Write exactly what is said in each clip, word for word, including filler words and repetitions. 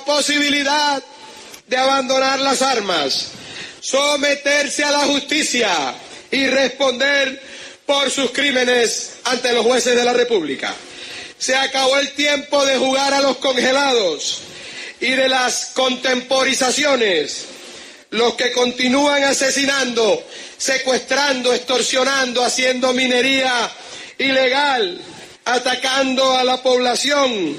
posibilidad de abandonar las armas, someterse a la justicia y responder por sus crímenes ante los jueces de la República. Se acabó el tiempo de jugar a los congelados y de las contemporizaciones. Los que continúan asesinando, secuestrando, extorsionando, haciendo minería ilegal, atacando a la población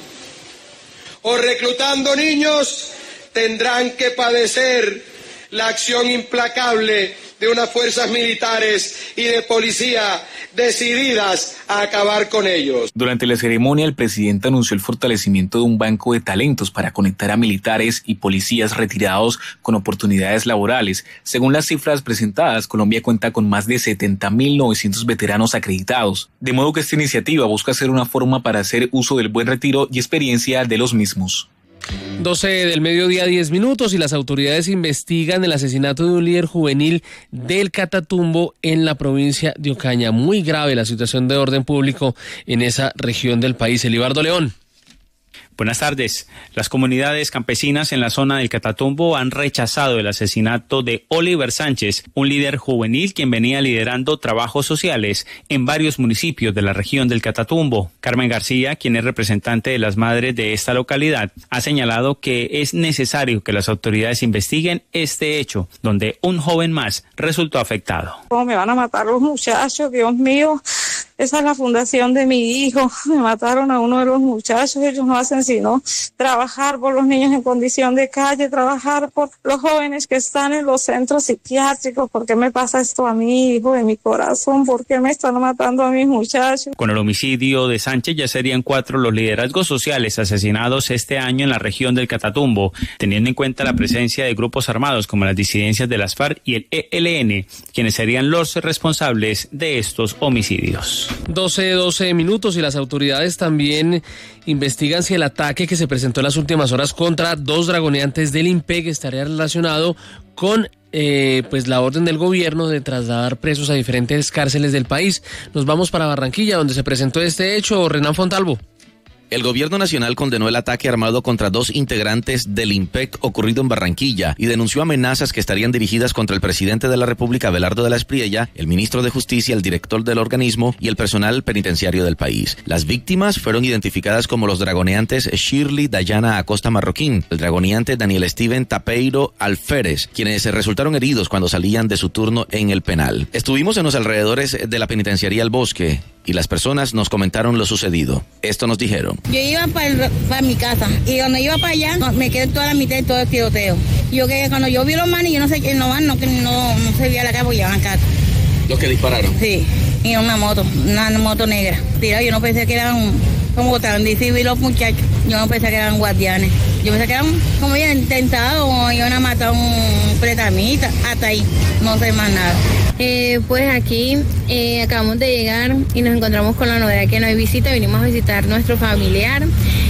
o reclutando niños, tendrán que padecer la acción implacable de unas fuerzas militares y de policía decididas a acabar con ellos. Durante la ceremonia, el presidente anunció el fortalecimiento de un banco de talentos para conectar a militares y policías retirados con oportunidades laborales. Según las cifras presentadas, Colombia cuenta con más de setenta mil novecientos veteranos acreditados, de modo que esta iniciativa busca ser una forma para hacer uso del buen retiro y experiencia de los mismos. doce del mediodía, diez minutos, y las autoridades investigan el asesinato de un líder juvenil del Catatumbo en la provincia de Ocaña. Muy grave la situación de orden público en esa región del país. Elibardo León. Buenas tardes. Las comunidades campesinas en la zona del Catatumbo han rechazado el asesinato de Oliver Sánchez, un líder juvenil quien venía liderando trabajos sociales en varios municipios de la región del Catatumbo. Carmen García, quien es representante de las madres de esta localidad, ha señalado que es necesario que las autoridades investiguen este hecho, donde un joven más resultó afectado. ¿Cómo me van a matar los muchachos? Dios mío. Esa es la fundación de mi hijo. Me mataron a uno de los muchachos. Ellos no hacen sino trabajar por los niños en condición de calle, trabajar por los jóvenes que están en los centros psiquiátricos. ¿Por qué me pasa esto a mi hijo, de mi corazón? ¿Por qué me están matando a mis muchachos? Con el homicidio de Sánchez ya serían cuatro los liderazgos sociales asesinados este año en la región del Catatumbo, teniendo en cuenta la presencia de grupos armados como las disidencias de las FARC y el E L N, quienes serían los responsables de estos homicidios. doce, doce minutos, y las autoridades también investigan si el ataque que se presentó en las últimas horas contra dos dragoneantes del IMPEC estaría relacionado con eh, pues la orden del gobierno de trasladar presos a diferentes cárceles del país. Nos vamos para Barranquilla, donde se presentó este hecho. Renan Fontalvo. El gobierno nacional condenó el ataque armado contra dos integrantes del IMPEC ocurrido en Barranquilla y denunció amenazas que estarían dirigidas contra el presidente de la República, Abelardo de la Espriella, el ministro de Justicia, el director del organismo y el personal penitenciario del país. Las víctimas fueron identificadas como los dragoneantes Shirley Dayana Acosta Marroquín, el dragoneante Daniel Steven Tapeiro Alférez, quienes resultaron heridos cuando salían de su turno en el penal. Estuvimos en los alrededores de la penitenciaría El Bosque y las personas nos comentaron lo sucedido. Esto nos dijeron. Yo iba para mi casa y cuando iba para allá me quedé toda la mitad de todo el tiroteo. Yo que cuando yo vi los manes, yo no sé qué no van, no, no, no se veía la cara porque llevaban acá. ¿Los que dispararon? Sí, y una moto, una moto negra. Tira, yo no pensé que eran como tan difíciles los muchachos. Yo no pensé que eran guardianes. Yo pensé que eran como habían intentado o iban a matar a un pretamita. Hasta ahí, no sé más nada. Eh, pues aquí eh, acabamos de llegar y nos encontramos con la novedad que no hay visita. Vinimos a visitar a nuestro familiar.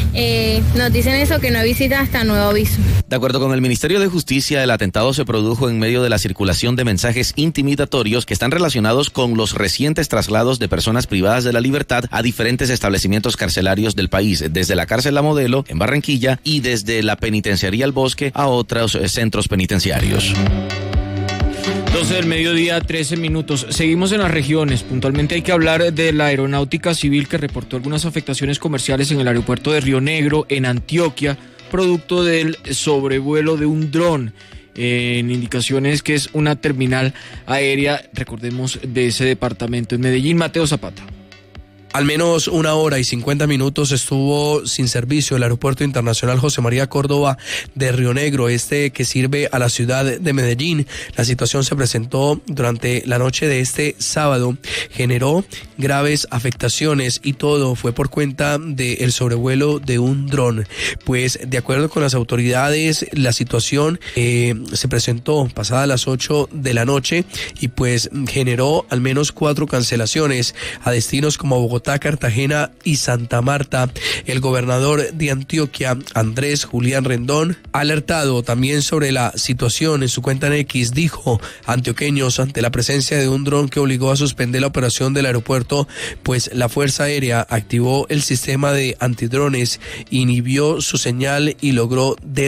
Eh, nos dicen eso, que no hay visita hasta nuevo aviso. De acuerdo con el Ministerio de Justicia, el atentado se produjo en medio de la circulación de mensajes intimidatorios que están relacionados con los recientes traslados de personas privadas de la libertad a diferentes establecimientos carcelarios del país, desde la cárcel La Modelo en Barranquilla y desde la penitenciaría El Bosque a otros centros penitenciarios. doce del mediodía, trece minutos. Seguimos en las regiones. Puntualmente hay que hablar de la aeronáutica civil, que reportó algunas afectaciones comerciales en el aeropuerto de Río Negro, en Antioquia, producto del sobrevuelo de un dron. En indicaciones que es una terminal aérea, recordemos, de ese departamento en Medellín. Mateo Zapata. Al menos una hora y cincuenta minutos estuvo sin servicio el Aeropuerto Internacional José María Córdoba de Río Negro, este que sirve a la ciudad de Medellín. La situación se presentó durante la noche de este sábado, generó graves afectaciones y todo fue por cuenta del sobrevuelo de un dron. Pues de acuerdo con las autoridades, la situación eh, se presentó pasadas las ocho de la noche y pues generó al menos cuatro cancelaciones a destinos como Bogotá, Cartagena y Santa Marta. El gobernador de Antioquia, Andrés Julián Rendón, alertado también sobre la situación en su cuenta en X, dijo: antioqueños, ante la presencia de un dron que obligó a suspender la operación del aeropuerto, pues la Fuerza Aérea activó el sistema de antidrones, inhibió su señal y logró de